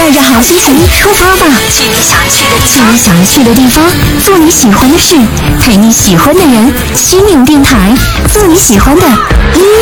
带着好心情出发吧，去你想去的地方，做你喜欢的事，陪你喜欢的人。心灵电台，做你喜欢的音乐。